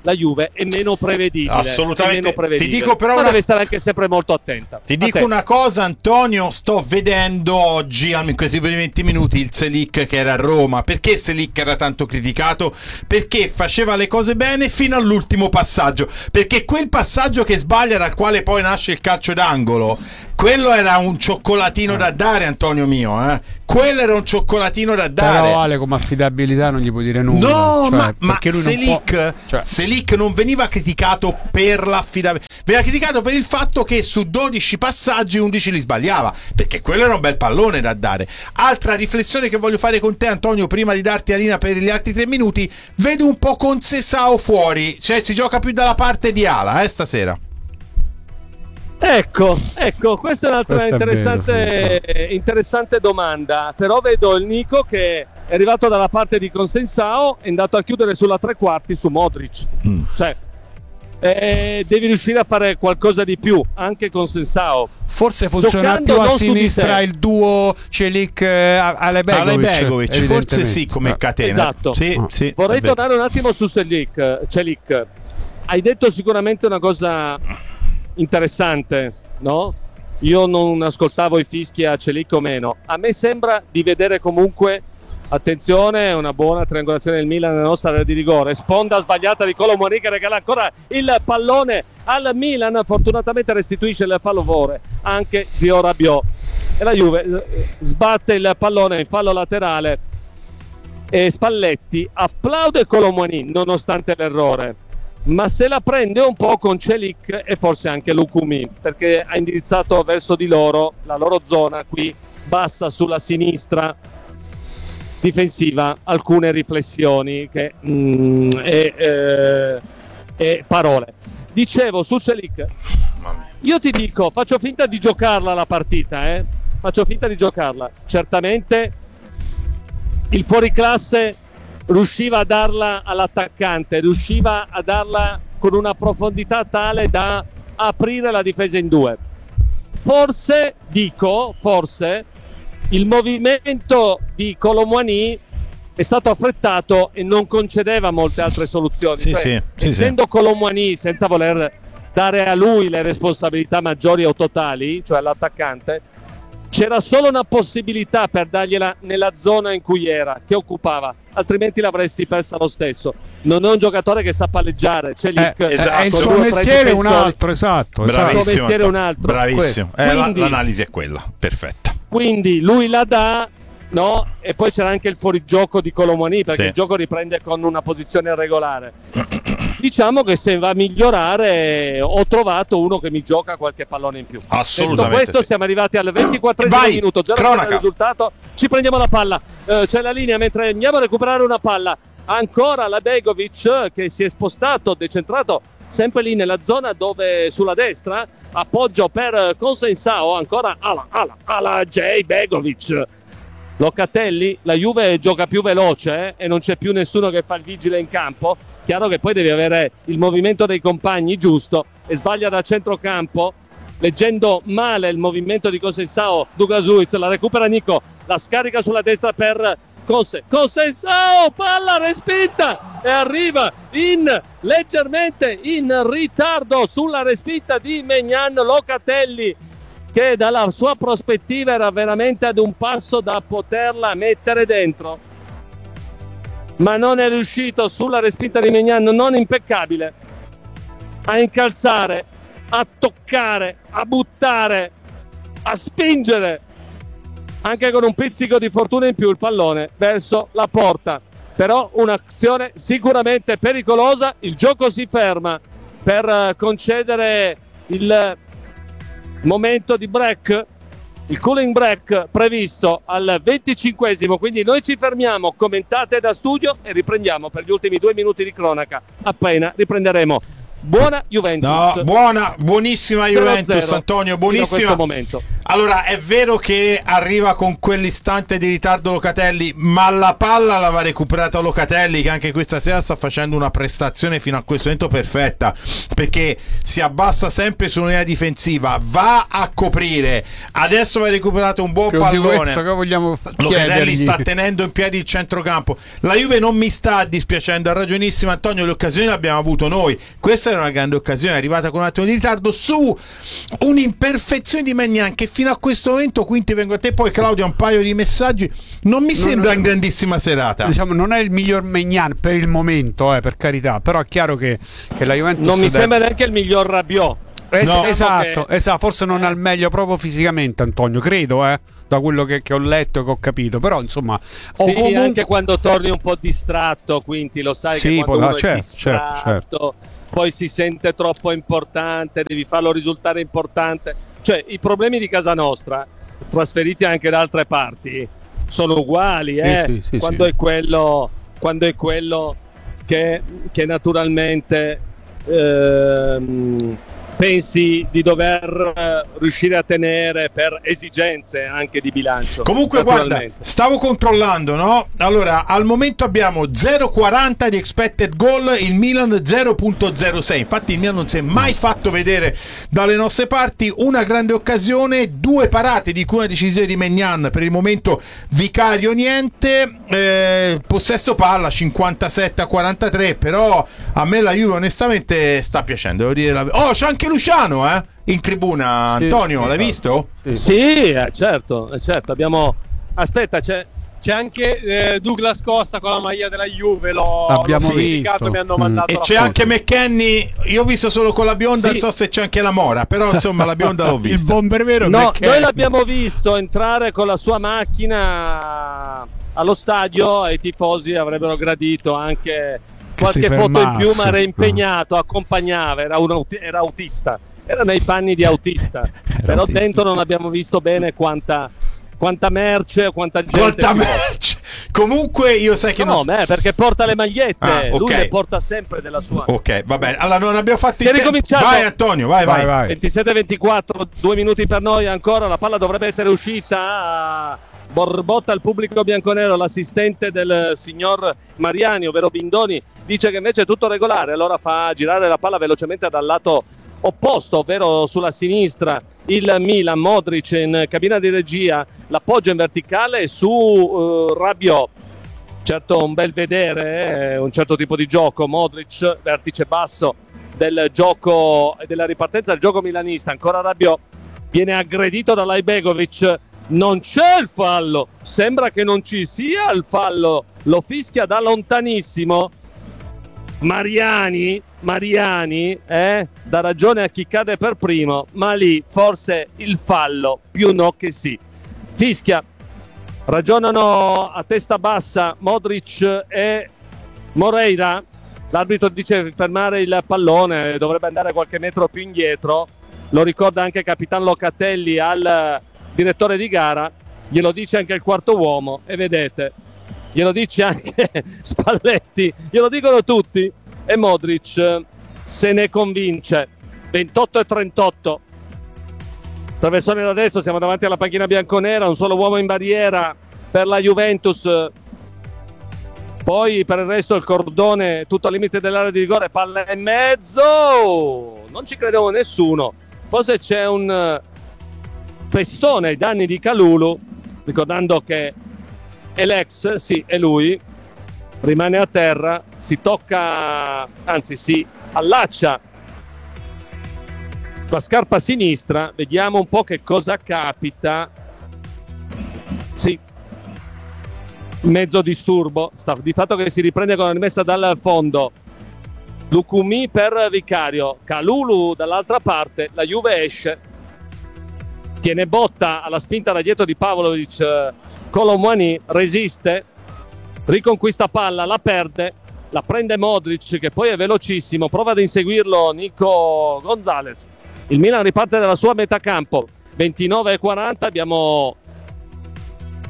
la Juve è meno prevedibile. Assolutamente. Ti dico però ma deve stare anche sempre molto attenta. Ti dico una cosa, Antonio, sto vedendo oggi in questi primi 20 minuti il Selic che era a Roma. Perché Selic era tanto criticato? Perché faceva le cose bene fino all'ultimo passaggio, perché quel passaggio che sbaglia, dal quale poi nasce il calcio d'angolo, quello era un cioccolatino da dare, Antonio mio, quello era un cioccolatino da dare. Però Ale, come affidabilità non gli puoi dire nulla. No, cioè, ma Selic non veniva criticato per l'affidabilità, veniva criticato per il fatto che su 12 passaggi 11 li sbagliava, perché quello era un bel pallone da dare. Altra riflessione che voglio fare con te, Antonio, prima di darti la linea per gli altri 3 minuti. Vedo un po' Conceição fuori, cioè si gioca più dalla parte di ala stasera. Ecco, questa è un'altra interessante domanda. Però vedo il Nico che è arrivato dalla parte di Conceição, è andato a chiudere sulla tre quarti su Modric. Cioè, devi riuscire a fare qualcosa di più anche con Conceição. Forse funziona più a sinistra il duo Celic-Begovic. Forse sì, come catena. Esatto. Sì, vorrei tornare un attimo su Celic. Hai detto sicuramente una cosa interessante, no? Io non ascoltavo i fischi a Celic o meno. A me sembra di vedere comunque, attenzione, una buona triangolazione del Milan nella nostra area di rigore, sponda sbagliata di Kolo Muani che regala ancora il pallone al Milan, fortunatamente restituisce il favore anche Zio Rabiot e la Juve sbatte il pallone in fallo laterale e Spalletti applaude Kolo Muani nonostante l'errore, ma se la prende un po' con Celic e forse anche Lukumi, perché ha indirizzato verso di loro la loro zona qui bassa sulla sinistra difensiva, alcune riflessioni e parole. Dicevo su Celic, io ti dico, faccio finta di giocarla la partita, faccio finta di giocarla. Certamente il fuoriclasse riusciva a darla all'attaccante, riusciva a darla con una profondità tale da aprire la difesa in due. Forse il movimento di Kolo Muani è stato affrettato e non concedeva molte altre soluzioni. Essendo Kolo Muani, senza voler dare a lui le responsabilità maggiori o totali, cioè all'attaccante, c'era solo una possibilità per dargliela nella zona in cui era, che occupava, altrimenti l'avresti persa lo stesso. Non è un giocatore che sa palleggiare, esatto, il suo mestiere è un altro, esatto. Bravissimo, il suo mestiere è un altro. Bravissimo. Quindi, l'analisi è quella, perfetta. Quindi lui la dà, no? E poi c'era anche il fuorigioco di Kolo Muani, perché il gioco riprende con una posizione irregolare. Diciamo che se va a migliorare, ho trovato uno che mi gioca qualche pallone in più. Assolutamente. Detto questo, siamo arrivati al 24esimo minuto, 0-0 il risultato, ci prendiamo la palla, c'è la linea mentre andiamo a recuperare una palla, ancora la Begovic che si è spostato, decentrato sempre lì nella zona dove sulla destra, appoggio per Conceição, ancora ala J Begovic. Locatelli, la Juve gioca più veloce e non c'è più nessuno che fa il vigile in campo. Chiaro che poi devi avere il movimento dei compagni giusto e sbaglia da centrocampo, leggendo male il movimento di Conceição. Douglas Luiz la recupera Nico, la scarica sulla destra per Conceição, palla respinta e arriva leggermente in ritardo sulla respinta di Maignan. Locatelli, che dalla sua prospettiva era veramente ad un passo da poterla mettere dentro, ma non è riuscito sulla respinta di Maignan, non impeccabile, a incalzare, a toccare, a buttare, a spingere, anche con un pizzico di fortuna in più, il pallone verso la porta. Però un'azione sicuramente pericolosa. Il gioco si ferma per concedere il momento di break, il cooling break previsto al 25esimo, quindi noi ci fermiamo, commentate da studio e riprendiamo per gli ultimi 2 minuti di cronaca appena riprenderemo. Buona Juventus. Buonissima Juventus, 0-0, Antonio, buonissima. Allora, è vero che arriva con quell'istante di ritardo Locatelli, ma la palla l'aveva recuperata Locatelli, che anche questa sera sta facendo una prestazione fino a questo momento perfetta, perché si abbassa sempre sull'unità difensiva, va a coprire, adesso va recuperato un buon pallone. Che vogliamo Locatelli sta tenendo in piedi il centrocampo. La Juve non mi sta dispiacendo, ha ragionissimo Antonio, le occasioni le abbiamo avuto noi, questa era una grande occasione, è arrivata con un attimo di ritardo su un'imperfezione di Maignan che fino a questo momento, quindi vengo a te, poi Claudio un paio di messaggi, non mi sembra una grandissima serata. Diciamo, non è il miglior Maignan per il momento, per carità, però è chiaro che la Juventus non mi sembra neanche il miglior Rabiot. Esatto, forse non al meglio proprio fisicamente, Antonio, credo, da quello che ho letto e che ho capito, però insomma comunque... anche quando torni un po' distratto, quindi lo sai che quando uno è distratto certo. Poi si sente troppo importante, devi farlo risultare importante, cioè i problemi di casa nostra trasferiti anche da altre parti sono uguali, quando è quello che naturalmente pensi di dover riuscire a tenere per esigenze anche di bilancio. Comunque guarda, stavo controllando, no? Allora, al momento abbiamo 0,40 di expected goal, il Milan 0,06. Infatti il Milan non si è mai fatto vedere dalle nostre parti. Una grande occasione, 2 parate, di cui una decisione di Maignan, per il momento Vicario niente, possesso palla 57-43, però a me la Juve onestamente sta piacendo, devo dire c'è anche Luciano in tribuna, Antonio, l'hai visto? Sì, certo, abbiamo... Aspetta, c'è anche Douglas Costa con la maglia della Juve, l'abbiamo visto. Mi hanno mandato e c'è anche McKennie, io ho visto solo con la bionda, non so se c'è anche la Mora, però insomma la bionda l'ho vista. Il bomber vero? No, noi l'abbiamo visto entrare con la sua macchina allo stadio e i tifosi avrebbero gradito anche qualche foto in più, ma era impegnato, accompagnava, era autista, era nei panni di autista, però autista. Dentro non abbiamo visto bene quanta merce, quanta gente. Comunque io sai che perché porta le magliette, lui le porta sempre della sua. Ok, va bene. Allora non abbiamo fatto il ricominciato. Vai Antonio, vai. 27-24, 2 minuti per noi ancora, la palla dovrebbe essere uscita. Borbotta al pubblico bianconero, l'assistente del signor Mariani, ovvero Bindoni, dice che invece è tutto regolare, allora fa girare la palla velocemente dal lato opposto, ovvero sulla sinistra. Il Milan, Modric in cabina di regia, l'appoggio in verticale su Rabiot. Certo, un bel vedere, un certo tipo di gioco. Modric, vertice basso del gioco e della ripartenza del gioco milanista. Ancora Rabiot, viene aggredito da Lajbegovic. Non c'è il fallo, sembra che non ci sia il fallo, lo fischia da lontanissimo Mariani dà ragione a chi cade per primo, ma lì forse il fallo più no che sì. Fischia, ragionano a testa bassa Modric e Moreira, l'arbitro dice fermare il pallone, dovrebbe andare qualche metro più indietro, lo ricorda anche Capitan Locatelli al direttore di gara, glielo dice anche il quarto uomo e vedete, glielo dice anche Spalletti, glielo dicono tutti e Modric se ne convince. 28-38, traversone da destra, siamo davanti alla panchina bianconera, un solo uomo in barriera per la Juventus, poi per il resto il cordone tutto al limite dell'area di rigore, palla in mezzo, non ci credevo nessuno, forse c'è un pestone ai danni di Kalulu, ricordando che è l'ex, sì, è lui, rimane a terra, si tocca, anzi si allaccia la scarpa sinistra, vediamo un po' che cosa capita. Sì, mezzo disturbo, di fatto che si riprende con la rimessa dal fondo. Lukumi per Vicario, Kalulu dall'altra parte, la Juve esce, tiene botta alla spinta da dietro di Pavlovic, Colomwani resiste, riconquista palla, la perde, la prende Modric che poi è velocissimo, prova ad inseguirlo Nico Gonzalez, il Milan riparte dalla sua metà campo, 29-40, abbiamo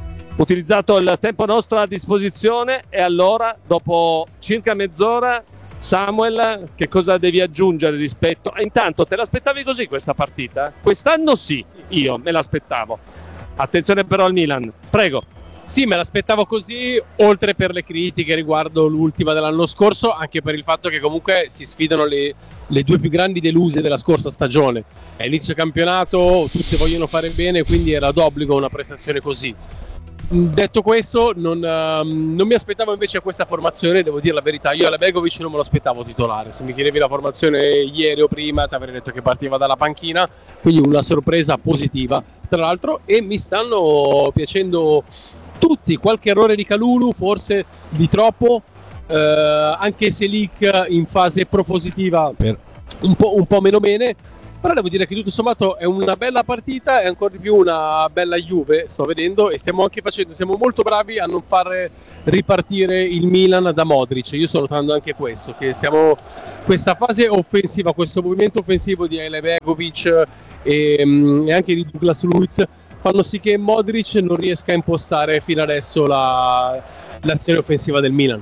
utilizzato il tempo nostro a disposizione e allora dopo circa mezz'ora Samuel, che cosa devi aggiungere rispetto? Intanto, te l'aspettavi così questa partita? Quest'anno sì, io me l'aspettavo. Attenzione però al Milan, prego. Sì, me l'aspettavo così, oltre per le critiche riguardo l'ultima dell'anno scorso, anche per il fatto che comunque si sfidano le due più grandi deluse della scorsa stagione. È inizio campionato, tutti vogliono fare bene, quindi era d'obbligo una prestazione così. Detto questo, non mi aspettavo invece questa formazione, devo dire la verità. Io alla Begovic non me lo aspettavo titolare. Se mi chiedevi la formazione ieri o prima, ti avrei detto che partiva dalla panchina, quindi una sorpresa positiva, tra l'altro, e mi stanno piacendo tutti. Qualche errore di Kalulu, forse di troppo, anche se Selic in fase propositiva un po' meno bene. Però devo dire che tutto sommato è una bella partita e ancora di più una bella Juve, sto vedendo, e siamo molto bravi a non far ripartire il Milan da Modric. Io sto notando anche questo, che questa fase offensiva, questo movimento offensivo di Alea Begovic e anche di Douglas Luiz fanno sì che Modric non riesca a impostare fino adesso l'azione offensiva del Milan,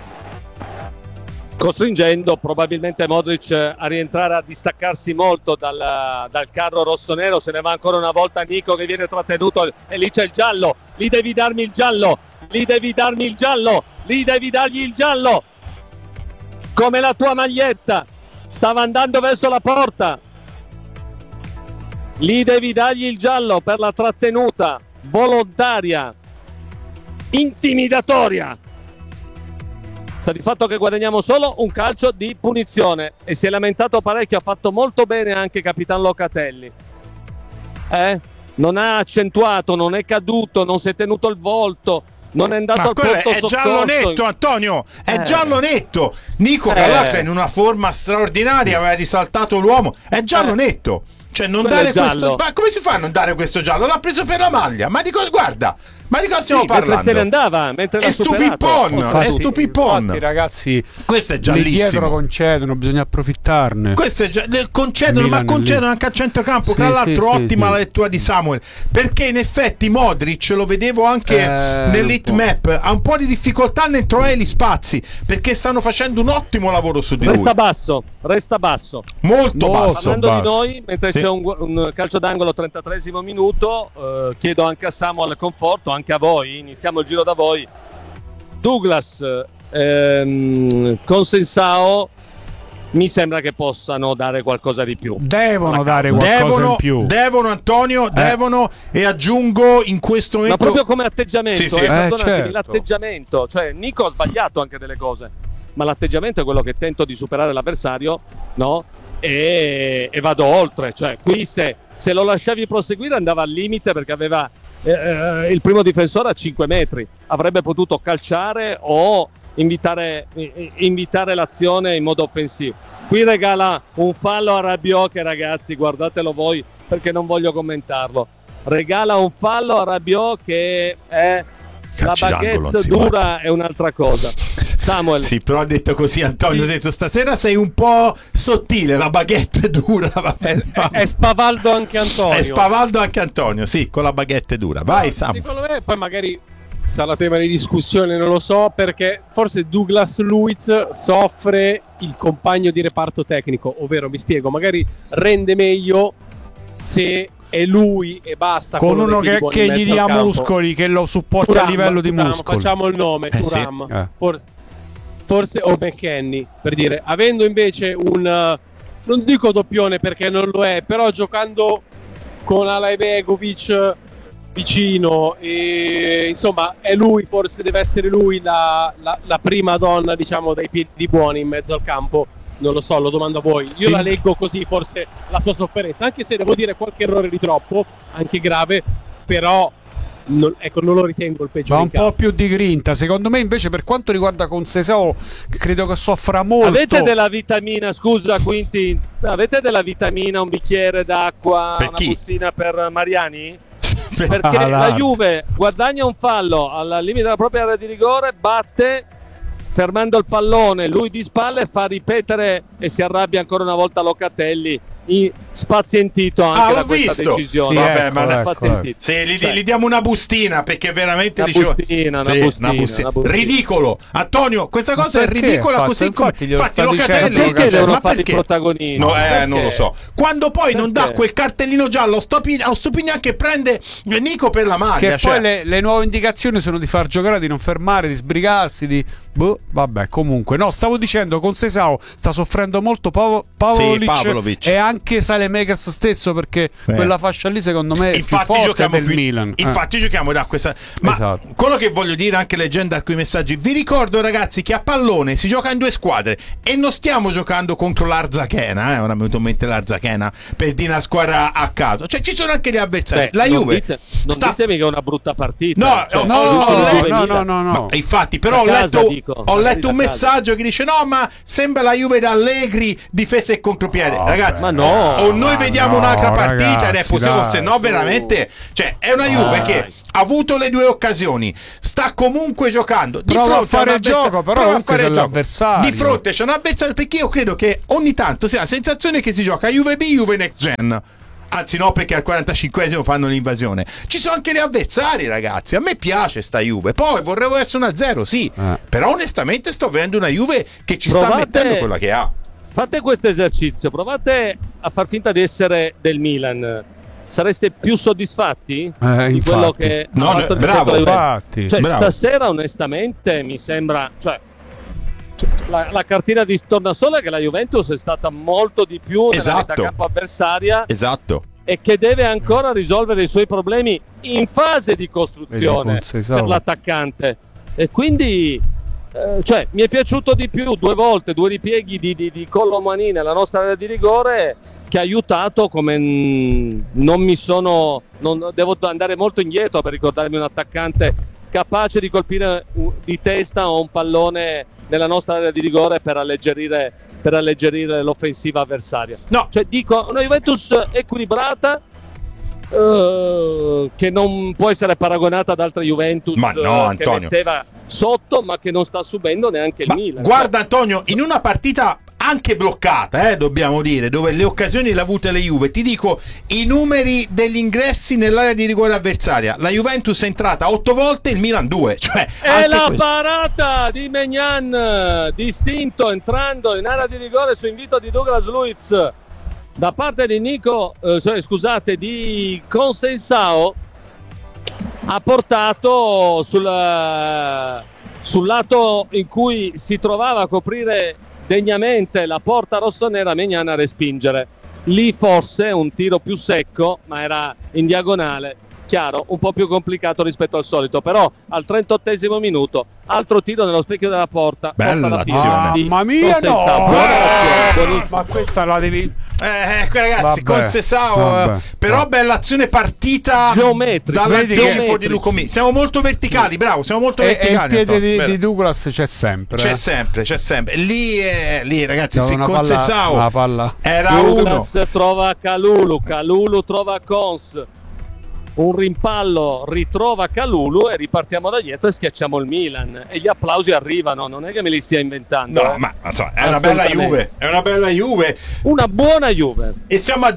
costringendo probabilmente Modric a rientrare, a distaccarsi molto dal carro rossonero. Se ne va ancora una volta Nico, che viene trattenuto, e lì c'è il giallo. Lì devi darmi il giallo, lì devi dargli il giallo, come la tua maglietta. Stava andando verso la porta, lì devi dargli il giallo per la trattenuta volontaria, intimidatoria. Sta di fatto che guadagniamo solo un calcio di punizione, e si è lamentato parecchio. Ha fatto molto bene anche Capitan Locatelli, non ha accentuato, non è caduto, non si è tenuto il volto, non è andato al pronto soccorso. È giallo netto, Antonio, è giallo netto. Nico Calacca in una forma straordinaria, aveva risaltato l'uomo, è giallo netto. Cioè non dare questo, ma come si fa a non dare questo giallo? L'ha preso per la maglia, ma di cosa, guarda, ma di cosa stiamo parlando? Mentre se ne andava, mentre è stupipon, è stupipon. Infatti, ragazzi, questo è giallissimo. Dietro concedono, bisogna approfittarne. Questo è concedono, ma concedono anche a centrocampo. Tra l'altro ottima la lettura di Samuel, perché in effetti Modric lo vedevo anche nell'hitmap, ha un po' di difficoltà nel trovare gli spazi, perché stanno facendo un ottimo lavoro su di lui. Resta basso, molto basso. Parlando di noi, mentre c'è un calcio d'angolo 33esimo minuto, chiedo anche a Samuel conforto, anche a voi, iniziamo il giro da voi. Douglas con Sensao mi sembra che possano dare qualcosa di più. Devono dare qualcosa in più. Devono, Antonio, devono, e aggiungo in questo momento. Ma proprio come atteggiamento, certo. L'atteggiamento, cioè Nico ha sbagliato anche delle cose, ma l'atteggiamento è quello che tento di superare l'avversario, no? E vado oltre, cioè qui se lo lasciavi proseguire andava al limite, perché aveva il primo difensore a 5 metri, avrebbe potuto calciare o invitare l'azione in modo offensivo. Qui regala un fallo a Rabiot, che ragazzi guardatelo voi, perché non voglio commentarlo. Regala un fallo a Rabiot che è calci, la baguette dura, è un'altra cosa. Samuel. Sì, però ha detto così, Antonio, ha detto stasera sei un po' sottile, la baguette dura. È spavaldo anche Antonio. È spavaldo anche Antonio, sì, con la baguette dura. Vai, Samuel. Secondo me poi magari sarà tema di discussione, non lo so, perché forse Douglas Luiz soffre il compagno di reparto tecnico, ovvero, mi spiego, magari rende meglio se è lui e basta, con uno che gli dia muscoli, che lo supporta Thuram, a livello di muscoli. Facciamo il nome, Thuram, sì. Forse o McKennie, per dire, avendo invece non dico doppione perché non lo è, però giocando con Alea Begovic vicino, e insomma è lui, forse deve essere lui la prima donna, diciamo, dai piedi buoni in mezzo al campo. Non lo so, lo domando a voi. Io la leggo così, forse la sua sofferenza, anche se devo dire qualche errore di troppo, anche grave, però non lo ritengo il peggiore. Ma un po' più di grinta, secondo me. Invece per quanto riguarda Conceição, credo che soffra molto. Avete della vitamina, scusa Quintin, avete della vitamina, un bicchiere d'acqua, una bustina per Mariani? Perché la Juve guadagna un fallo al limite della propria area di rigore, batte fermando il pallone, lui di spalle fa ripetere, e si arrabbia ancora una volta Locatelli, spazientito anche da questa decisione. Sì, vabbè, gli diamo una bustina, perché veramente una bustina. Ridicolo, Antonio, questa cosa è ridicola, così come infatti Locatelli perché devono fare i protagonisti? Non lo so. Quando poi non dà quel cartellino giallo a Stupignan che prende Nico per la maglia, che poi le nuove indicazioni sono di far giocare, di non fermare, di sbrigarsi, vabbè, comunque no, stavo dicendo, con Seisao sta soffrendo molto Pavlovic e anche Saelemaekers stesso, perché quella fascia lì secondo me è più forte del Milan. Infatti giochiamo da questa, ma quello che voglio dire, anche leggendo alcuni messaggi, vi ricordo ragazzi che a pallone si gioca in 2 squadre e non stiamo giocando contro l'Arzachena, ora mi è venuto in mente l'Arzachena per dire una squadra a caso, cioè ci sono anche gli avversari. La Juve non ditemi che è una brutta partita. No, infatti, però ho letto un messaggio che dice no, ma sembra la Juve da Allegri, difesa e contropiede. Ragazzi, ma no, o noi vediamo un'altra partita ed è possibile, se no veramente, cioè è una Juve che ha avuto le 2 occasioni, sta comunque giocando di prova fronte a fare gioco, però a fare l'avversario. Di fronte c'è un avversario, perché io credo che ogni tanto si ha la sensazione che si gioca Juve B, Juve Next Gen. Anzi no, perché al 45esimo fanno l'invasione. Ci sono anche gli avversari, ragazzi. A me piace sta Juve. Poi vorrei essere 1-0, sì. Però onestamente sto vedendo una Juve che ci sta mettendo quella che ha. Fate questo esercizio, provate a far finta di essere del Milan. Sareste più soddisfatti di quello che ha fatto il bravo, infatti. Cioè, stasera onestamente mi sembra, cioè, la cartina di tornasole è che la Juventus è stata molto di più nella metà campo avversaria, e che deve ancora risolvere i suoi problemi in fase di costruzione per l'attaccante, e quindi cioè, mi è piaciuto di più 2 volte 2 ripieghi di Colomani nella nostra area di rigore, che ha aiutato, come non devo andare molto indietro per ricordarmi un attaccante capace di colpire di testa o un pallone nella nostra area di rigore per alleggerire l'offensiva avversaria. No, cioè dico, una Juventus equilibrata, che non può essere paragonata ad altre Juventus, ma no, Antonio, che metteva sotto, ma che non sta subendo neanche il Milan. Guarda Antonio, in una partita anche bloccata, dobbiamo dire, dove le occasioni le ha avute le Juve, ti dico i numeri degli ingressi nell'area di rigore avversaria: la Juventus è entrata 8 volte, il Milan 2, cioè è la parata di Maignan, distinto, entrando in area di rigore su invito di Douglas Luiz da parte di di Conceição, ha portato sul lato in cui si trovava a coprire degnamente la porta rossonera Maignan a respingere. Lì forse un tiro più secco, ma era in diagonale, chiaro, un po' più complicato rispetto al solito, però al 38esimo minuto altro tiro nello specchio della porta. Bella l'azione. Mamma mia, no! Ma questa la devi... ragazzi, Conceição, però bella azione partita dall'anticipo di Lucomì. Siamo molto verticali, bravo, siamo molto verticali. Il piede di Douglas c'è sempre. C'è sempre. Lì ragazzi, se Conceição era Douglas uno, trova Kalulu trova Cons, un rimpallo ritrova Kalulu e ripartiamo da dietro e schiacciamo il Milan, e gli applausi arrivano, non è che me li stia inventando. No, ma insomma, è una bella Juve, una buona Juve, e siamo a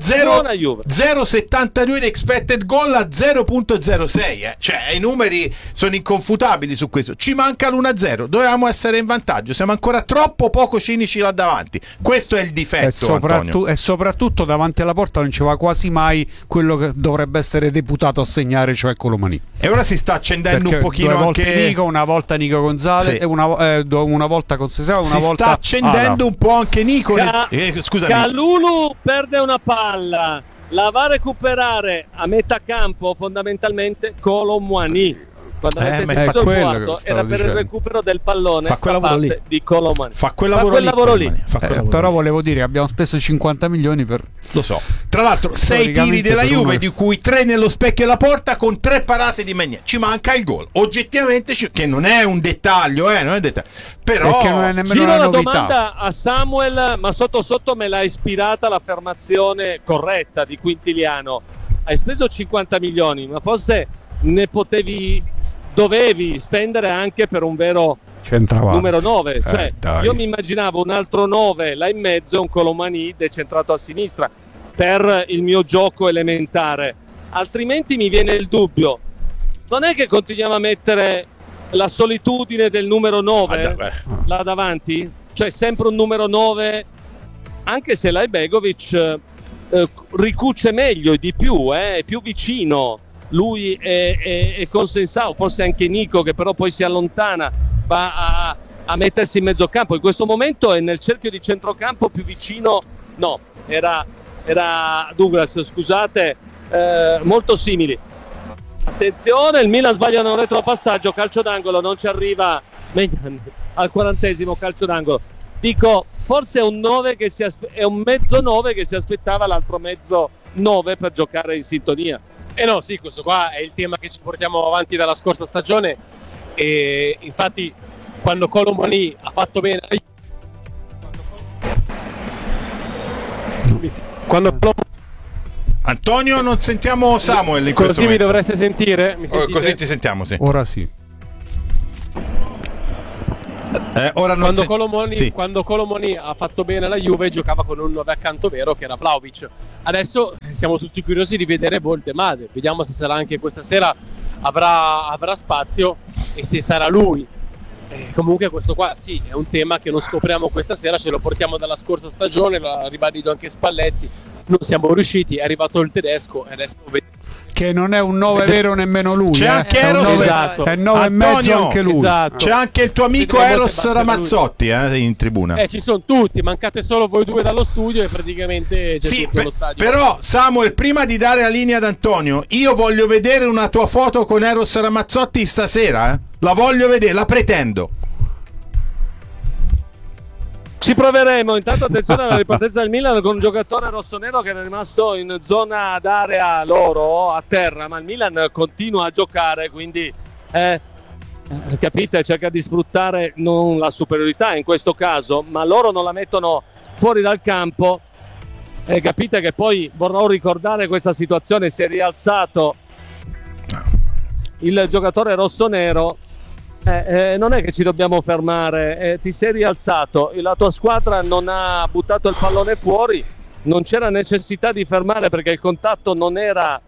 0,72 di expected goal a 0,06, cioè i numeri sono inconfutabili su questo. Ci manca l'1-0, dovevamo essere in vantaggio, siamo ancora troppo poco cinici là davanti, questo è il difetto, e soprattutto davanti alla porta non ci va quasi mai quello che dovrebbe essere deputato a segnare, cioè Colomani. E ora si sta accendendo un pochino, 2 volte anche Nico, una volta Nico Gonzalez, e una volta Conceição, una volta sta accendendo un po' anche Nico. Scusami, Kalulu perde una palla, la va a recuperare a metà campo fondamentalmente Colomani. Quando avete sentito il quarto era per il recupero del pallone da parte di Colomani. Fa quel lavoro lì. Però volevo dire, abbiamo speso 50 milioni per... Lo so. Tra l'altro 6 tiri della Juve, di cui 3 nello specchio della porta, con 3 parate di Maignan. Ci manca il gol. Oggettivamente, che non è un dettaglio, non è un dettaglio. Però che non è nemmeno giro una la novità. Domanda a Samuel, ma sotto me l'ha ispirata l'affermazione corretta di Quintiliano. Hai speso 50 milioni, ma forse ne dovevi spendere anche per un vero numero 9, cioè io mi immaginavo un altro 9 là in mezzo, un Colomani decentrato a sinistra. per il mio gioco elementare, altrimenti mi viene il dubbio. Non è che continuiamo a mettere la solitudine del numero 9 là davanti? Cioè sempre un numero 9, anche se Laibegovic ricuce meglio e di più, è più vicino lui e Consensao, forse anche Nico, che però poi si allontana, va a mettersi in mezzo campo. In questo momento è nel cerchio di centrocampo più vicino, no, era Douglas, scusate, molto simili. Attenzione, il Milan sbaglia un retropassaggio, calcio d'angolo, non ci arriva al 40esimo, calcio d'angolo. Dico, forse è un 9 che è un mezzo 9 che si aspettava l'altro mezzo 9 per giocare in sintonia. No, sì, questo qua è il tema che ci portiamo avanti dalla scorsa stagione, e infatti quando Colomani ha fatto bene, Antonio, non sentiamo Samuel in questo momento. Così mi dovreste sentire? Così ti sentiamo, sì. Ora sì. Ora non quando Colomani ha fatto bene la Juve, giocava con un 9 accanto vero che era Vlahovic. Adesso siamo tutti curiosi di vedere Boldemade, vediamo se sarà anche questa sera, avrà spazio e se sarà lui. Comunque questo qua sì, è un tema che non scopriamo questa sera, ce lo portiamo dalla scorsa stagione, l'ha ribadito anche Spalletti, non siamo riusciti, è arrivato il tedesco e adesso che non è un 9 vero nemmeno lui, c'è anche Eros, esatto. È 9 e mezzo anche lui, esatto. C'è anche il tuo amico Eros Ramazzotti in tribuna, ci sono tutti, mancate solo voi due dallo studio e praticamente c'è tutto lo stadio. Però Samuel, prima di dare la linea ad Antonio, io voglio vedere una tua foto con Eros Ramazzotti stasera, la voglio vedere, la pretendo. Ci proveremo. Intanto attenzione alla ripartenza del Milan con un giocatore rossonero che era rimasto in zona d'area loro a terra, ma il Milan continua a giocare, quindi capite, cerca di sfruttare non la superiorità in questo caso, ma loro non la mettono fuori dal campo. Capite che poi vorrò ricordare questa situazione, si è rialzato il giocatore rossonero. Non è che ci dobbiamo fermare, ti sei rialzato, la tua squadra non ha buttato il pallone fuori, non c'era necessità di fermare perché il contatto non era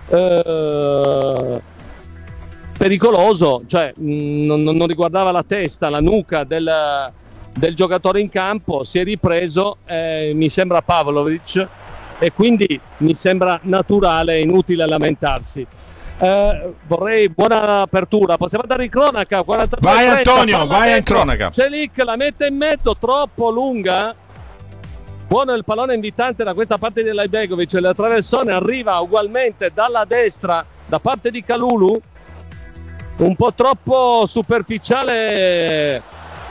pericoloso, cioè non riguardava la testa, la nuca del giocatore in campo, si è ripreso, mi sembra Pavlovic, e quindi mi sembra naturale e inutile lamentarsi. Vorrei buona apertura, possiamo dare in cronaca. 43, vai Antonio, vai in cronaca. Celic la mette in mezzo, troppo lunga. Buono il pallone invitante da questa parte di Laibegovic, il traversone arriva ugualmente dalla destra da parte di Kalulu, un po' troppo superficiale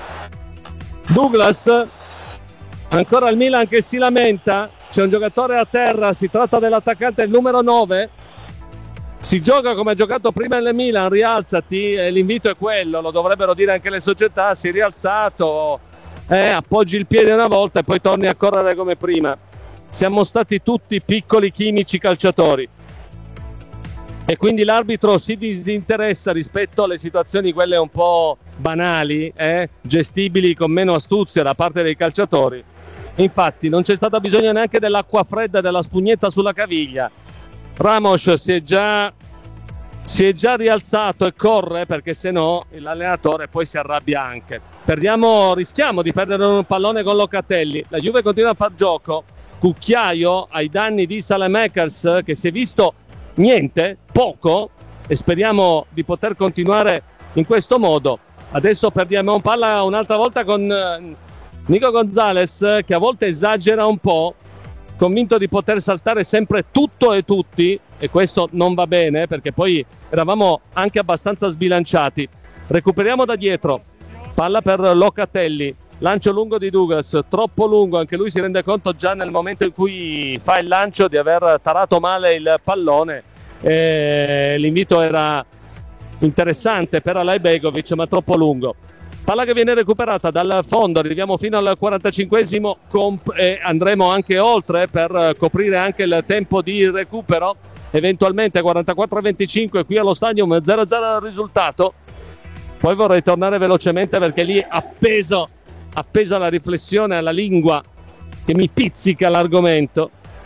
Douglas. Ancora il Milan che si lamenta, c'è un giocatore a terra, si tratta dell'attaccante, il numero 9. Si gioca come ha giocato prima il Milan, rialzati, l'invito è quello, lo dovrebbero dire anche le società, si è rialzato, appoggi il piede una volta e poi torni a correre come prima. Siamo stati tutti piccoli chimici calciatori e quindi l'arbitro si disinteressa rispetto alle situazioni quelle un po' banali, gestibili con meno astuzia da parte dei calciatori. Infatti non c'è stato bisogno neanche dell'acqua fredda e della spugnetta sulla caviglia. Ramos si è già rialzato e corre, perché se no l'allenatore poi si arrabbia anche. Rischiamo di perdere un pallone con Locatelli. La Juve continua a far gioco, cucchiaio ai danni di Saelemaekers, che si è visto niente, poco, e speriamo di poter continuare in questo modo. Adesso perdiamo palla un'altra volta con Nico Gonzalez, che a volte esagera un po', convinto di poter saltare sempre tutto e tutti, e questo non va bene perché poi eravamo anche abbastanza sbilanciati. Recuperiamo da dietro, palla per Locatelli, lancio lungo di Douglas, troppo lungo, anche lui si rende conto già nel momento in cui fa il lancio di aver tarato male il pallone. L'invito era interessante per Laibegovic, ma troppo lungo. Palla che viene recuperata dal fondo, arriviamo fino al 45esimo e andremo anche oltre per coprire anche il tempo di recupero, eventualmente 44-25 qui allo Stadium, 0-0 il risultato. Poi vorrei tornare velocemente perché lì appeso alla riflessione, alla lingua che mi pizzica l'argomento.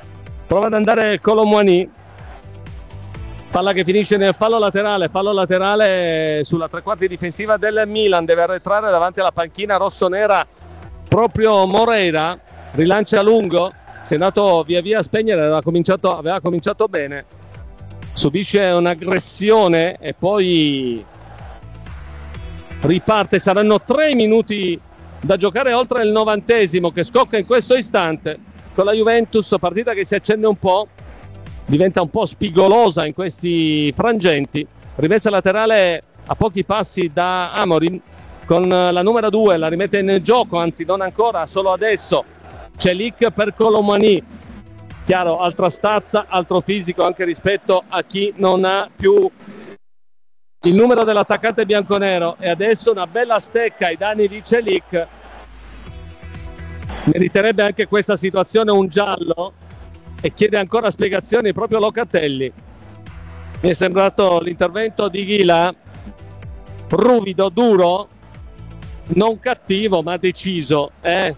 prova ad andare Kolo Muani, palla che finisce nel fallo laterale sulla tre quarti difensiva del Milan, deve arretrare davanti alla panchina rossonera proprio Moreira, rilancia a lungo, si è andato via via a spegnere, aveva cominciato bene, subisce un'aggressione e poi riparte. Saranno 3 minuti da giocare oltre il 90° che scocca in questo istante con la Juventus, partita che si accende un po', diventa un po' spigolosa in questi frangenti, rimessa laterale a pochi passi da Amorim con la numero 2, la rimette in gioco, anzi non ancora, solo adesso c'è Lik per Kolo Muani, chiaro, altra stazza, altro fisico anche rispetto a chi non ha più il numero dell'attaccante bianconero, e adesso una bella stecca ai danni di Celik. Meriterebbe anche questa situazione un giallo e chiede ancora spiegazioni proprio Locatelli. Mi è sembrato l'intervento di Ghila ruvido, duro, non cattivo ma deciso, E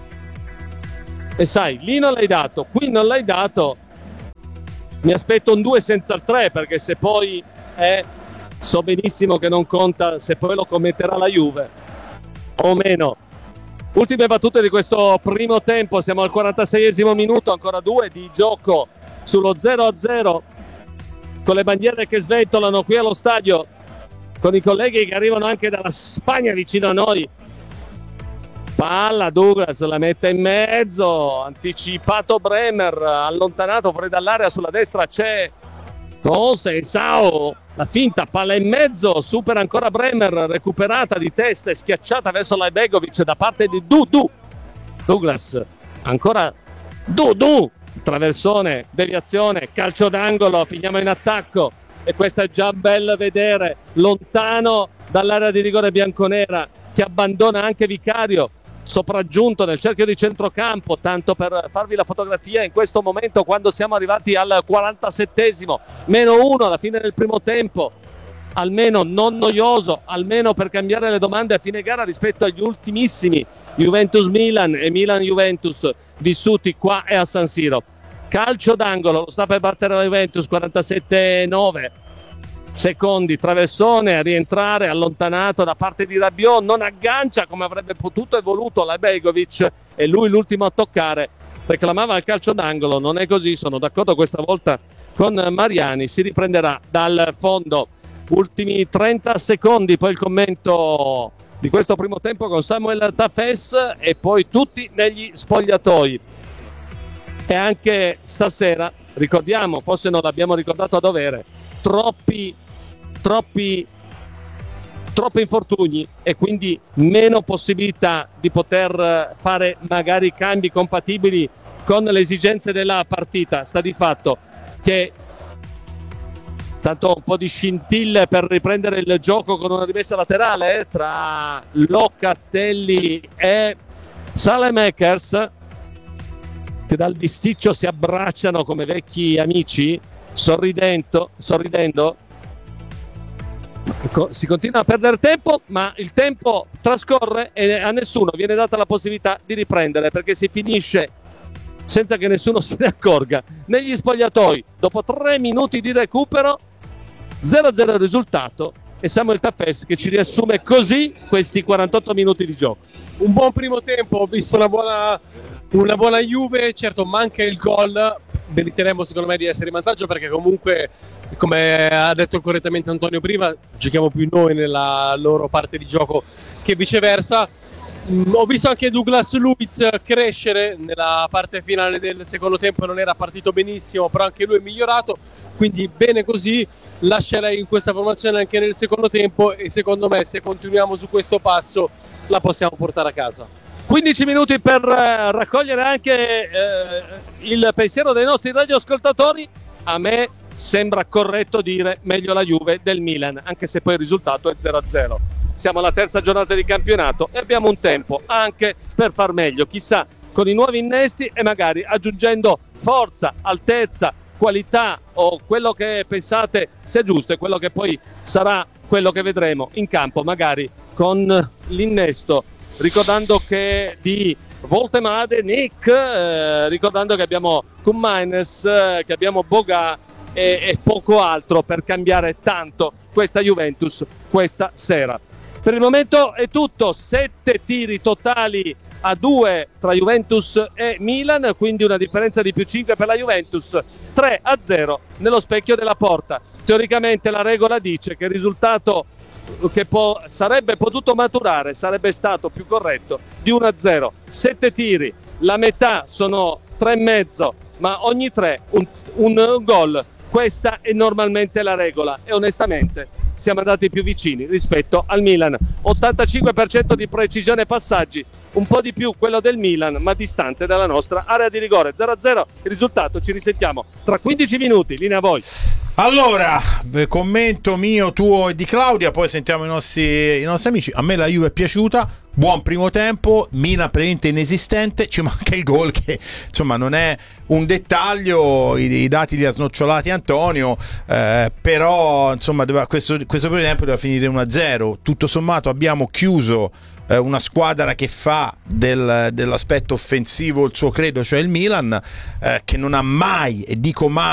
sai, lì non l'hai dato, qui non l'hai dato, mi aspetto un 2 senza il 3, perché se poi so benissimo che non conta se poi lo commetterà la Juve o meno. Ultime battute di questo primo tempo, siamo al 46esimo minuto, ancora 2 di gioco sullo 0-0, con le bandiere che sventolano qui allo stadio, con i colleghi che arrivano anche dalla Spagna vicino a noi. Palla, Douglas la mette in mezzo, anticipato Bremer, allontanato fuori dall'area, sulla destra c'è Sao, la finta, palla in mezzo, supera ancora Bremer, recuperata di testa e schiacciata verso Lajbegovic da parte di Douglas, ancora traversone, deviazione, calcio d'angolo, finiamo in attacco e questo è già bello vedere, lontano dall'area di rigore bianconera, che abbandona anche Vicario, sopraggiunto nel cerchio di centrocampo, tanto per farvi la fotografia in questo momento quando siamo arrivati al 47esimo, -1 alla fine del primo tempo, almeno non noioso, almeno per cambiare le domande a fine gara rispetto agli ultimissimi Juventus-Milan e Milan-Juventus vissuti qua e a San Siro. Calcio d'angolo, lo sta per battere la Juventus, 47,9 secondi, traversone a rientrare, allontanato da parte di Rabiot, non aggancia come avrebbe potuto e voluto Lajbegovic, e lui l'ultimo a toccare, reclamava il calcio d'angolo, non è così, sono d'accordo questa volta con Mariani, si riprenderà dal fondo. Ultimi 30 secondi, poi il commento di questo primo tempo con Samuel Tafes e poi tutti negli spogliatoi. E anche stasera, ricordiamo, forse non l'abbiamo ricordato a dovere, troppi infortuni e quindi meno possibilità di poter fare magari cambi compatibili con le esigenze della partita. Sta di fatto che tanto un po' di scintille per riprendere il gioco con una rimessa laterale tra Locatelli e Saelemaekers, che dal bisticcio si abbracciano come vecchi amici, sorridendo. Si continua a perdere tempo, ma il tempo trascorre e a nessuno viene data la possibilità di riprendere, perché si finisce senza che nessuno se ne accorga negli spogliatoi. Dopo 3 minuti di recupero, 0-0 il risultato, e Samuel Tafes che ci riassume così questi 48 minuti di gioco. Un buon primo tempo, ho visto una buona Juve, certo manca il gol, meriteremmo secondo me di essere in vantaggio, perché comunque, come ha detto correttamente Antonio prima, giochiamo più noi nella loro parte di gioco che viceversa. Ho visto anche Douglas Luiz crescere nella parte finale del secondo tempo, non era partito benissimo, però anche lui è migliorato, quindi bene così. Lascerei in questa formazione anche nel secondo tempo, e secondo me se continuiamo su questo passo la possiamo portare a casa. 15 minuti per raccogliere anche il pensiero dei nostri radioascoltatori. A me sembra corretto dire meglio la Juve del Milan, anche se poi il risultato è 0-0. Siamo alla terza giornata di campionato e abbiamo un tempo anche per far meglio, chissà, con i nuovi innesti e magari aggiungendo forza, altezza, qualità o quello che pensate sia giusto, e quello che poi sarà quello che vedremo in campo, magari con l'innesto, ricordando che di Voltemade, Nick, ricordando che abbiamo con Maines, che abbiamo Boga e poco altro per cambiare tanto questa Juventus questa sera. Per il momento è tutto, 7 tiri totali a 2 tra Juventus e Milan, quindi una differenza di più 5 per la Juventus, 3-0 nello specchio della porta. Teoricamente la regola dice che il risultato che sarebbe potuto maturare sarebbe stato più corretto di 1-0. 7 tiri, la metà sono 3,5, ma ogni 3 un gol. Questa è normalmente la regola e onestamente siamo andati più vicini rispetto al Milan. 85% di precisione passaggi, un po' di più quello del Milan, ma distante dalla nostra area di rigore. 0-0 il risultato, ci risentiamo tra 15 minuti, linea a voi. Allora, commento mio, tuo e di Claudia, poi sentiamo i nostri amici. A me la Juve è piaciuta, buon primo tempo, Milan praticamente inesistente, ci manca il gol che insomma non è un dettaglio, i dati li ha snocciolati Antonio, però insomma questo primo tempo doveva finire 1-0. Tutto sommato abbiamo chiuso una squadra che fa dell'aspetto offensivo il suo credo, cioè il Milan, che non ha mai, e dico mai,